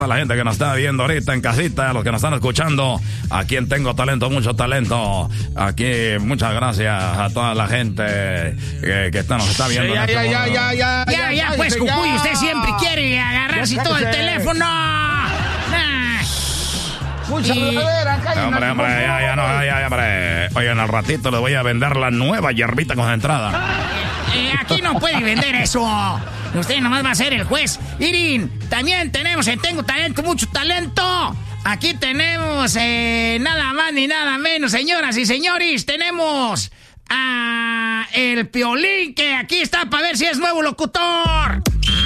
A la gente que nos está viendo ahorita en casita, a los que nos están escuchando, aquí en Tengo Talento, mucho talento. Aquí, muchas gracias a toda la gente que nos está viendo. Ya, pues, Cucuy, usted siempre quiere agarrarse todo el teléfono. Hombre, hombre. Oigan, al ratito les voy a vender la nueva hierbita concentrada. Aquí no puede vender eso. Usted nomás va a ser el juez. Irin, también tenemos en Tengo Talento, mucho talento. Aquí tenemos nada más ni nada menos, señoras y señores. Tenemos a el Piolín, que aquí está para ver si es nuevo locutor.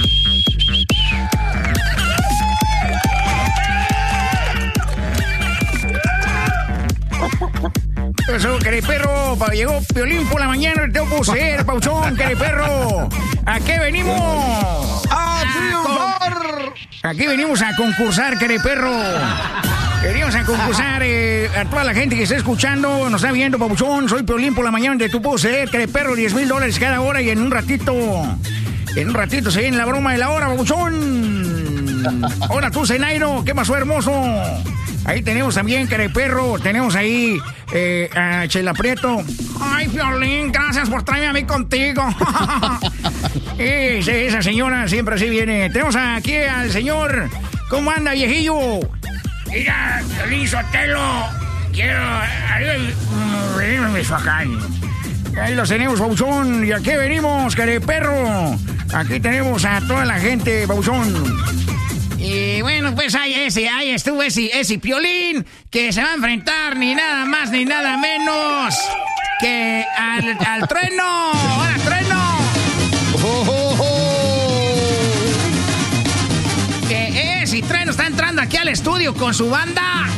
Eso, perro, llegó Piolín por la mañana, te tengo que poseer, Pauchón, perro. ¿A qué venimos? ¡A triunfar! Aquí venimos a concursar, perro. Venimos a concursar a toda la gente que está escuchando, nos está viendo, Pauchón. Soy Piolín por la mañana, te puedo poseer, perro, $10,000 cada hora y en un ratito se viene la broma de la hora, Pauchón. Hola tú, Zenairo, ¿qué pasó, hermoso? Ahí tenemos también, perro, tenemos ahí a Chela Prieto. Ay, Piolín, gracias por traerme a mí contigo. Esa señora siempre así viene. Tenemos aquí al señor. ¿Cómo anda, viejillo? Mira, Piolín Sotelo, quiero venirme a Michoacán. Ahí los tenemos, Pauchón. ¿Y a qué venimos, perro? Aquí tenemos a toda la gente, Pauchón. Y bueno, pues ahí estuvo ese Piolín, que se va a enfrentar ni nada más ni nada menos que al Trueno. ¡Hola, Trueno! Que ese Trueno está entrando aquí al estudio con su banda.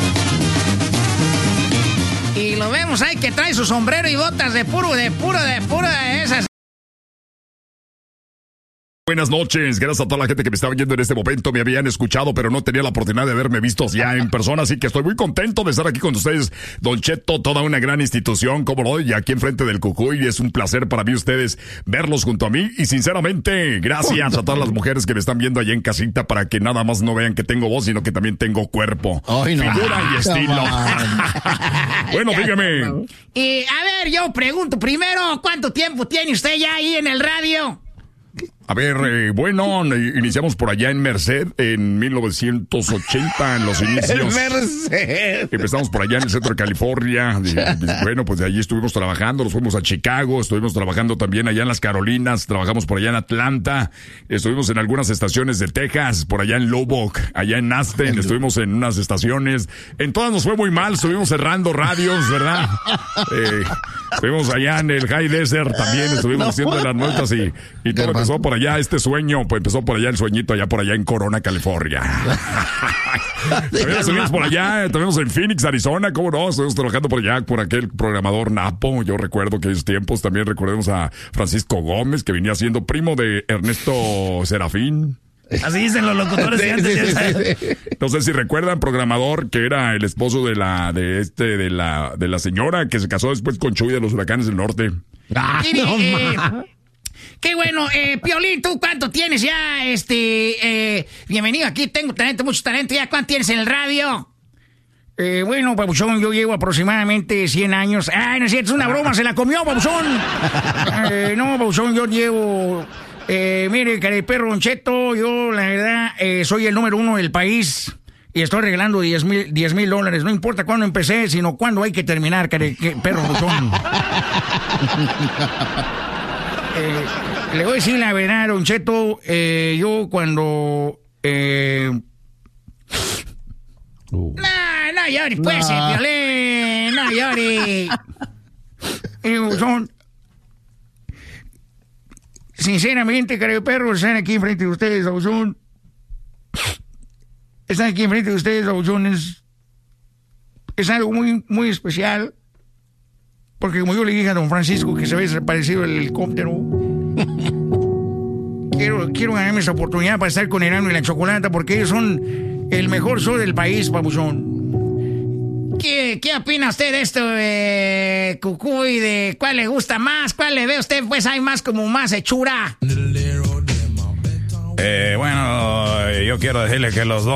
Y lo vemos ahí que trae su sombrero y botas de puro de esas. Buenas noches, gracias a toda la gente que me está viendo en este momento. Me habían escuchado, pero no tenía la oportunidad de haberme visto ya en persona, así que estoy muy contento de estar aquí con ustedes. Don Cheto, toda una gran institución, como no, y aquí enfrente del Cucuy, es un placer para mí ustedes verlos junto a mí. Y sinceramente, gracias a todas las mujeres que me están viendo allá en casita, para que nada más no vean que tengo voz, sino que también tengo cuerpo, figura y estilo. Bueno, dígame. Y a ver, yo pregunto primero, ¿cuánto tiempo tiene usted ya ahí en el radio? A ver, bueno, iniciamos por allá en Merced en 1980, en los inicios. Merced. Empezamos por allá en el centro de California. Bueno, pues de allí estuvimos trabajando, nos fuimos a Chicago, estuvimos trabajando también allá en las Carolinas, trabajamos por allá en Atlanta, estuvimos en algunas estaciones de Texas, por allá en Lubbock, allá en Aston, estuvimos en unas estaciones. En todas nos fue muy mal, estuvimos cerrando radios, ¿verdad? Estuvimos allá en el High Desert también, estuvimos haciendo las notas y todo empezó por allá, este sueño, pues empezó por allá el sueñito, allá por allá en Corona, California. También estuvimos por allá, estuvimos en Phoenix, Arizona, ¿cómo no? Estuvimos trabajando por allá, por aquel programador Napo. Yo recuerdo que esos tiempos, también recordemos a Francisco Gómez, que venía siendo primo de Ernesto Serafín. Así dicen los locutores de antes. No sé si recuerdan, programador, que era el esposo de la señora que se casó después con Chuy de los Huracanes del Norte. Qué bueno, Piolín, ¿tú cuánto tienes ya? Bienvenido aquí, Tengo Talento, mucho talento. ¿Ya cuánto tienes en el radio? Bueno, Papuchón, yo llevo aproximadamente 100 años. Ay, no es cierto, es una broma, se la comió, Papuchón. No, Papuchón, yo llevo... mire, perro Don Cheto, yo la verdad soy el número 1 del país y estoy regalando $10,000. No importa cuándo empecé, sino cuándo hay que terminar, perro Papuchón. Le voy a decir la verdad, Don Cheto, yo cuando... No llores, pues, Piolín, no llores. Sinceramente, perro, están aquí enfrente de ustedes, Abuzón. Están aquí enfrente de ustedes, Abuzón. Es algo muy, muy especial. Porque como yo le dije a don Francisco que se había desaparecido el helicóptero, quiero ganarme esa oportunidad para estar con Erasmo y la Chocolata, porque ellos son el mejor show del país, Papuchón. ¿Qué opina usted de esto, Cucuy? ¿De cuál le gusta más? ¿Cuál le ve a usted? Pues hay más como más hechura. Bueno, yo quiero decirle que los dos